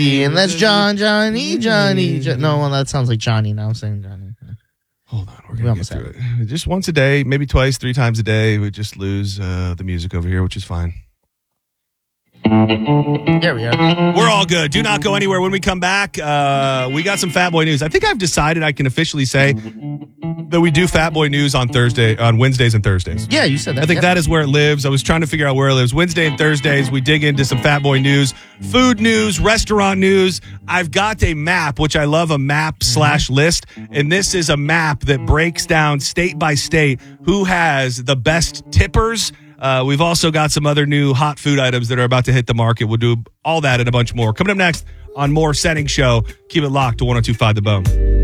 And that's Johnny. No, well, that sounds like Johnny. Now I'm saying Johnny. Hold on, we're going to get through it. Just once a day, maybe twice, 3 times a day. We just lose the music over here, which is fine. There we are. We're all good. Do not go anywhere. When we come back, we got some Fat Boy news. I think I've decided I can officially say that we do Fat Boy news on Wednesdays and Thursdays. Yeah, you said that. I think that is where it lives. I was trying to figure out where it lives. Wednesday and Thursdays, we dig into some Fat Boy news, food news, restaurant news. I've got a map, which I love, a map/list. And this is a map that breaks down state by state who has the best tippers. We've also got some other new hot food items that are about to hit the market. We'll do all that and a bunch more. Coming up next on more Setting Show. Keep it locked to 102.5 The Bone.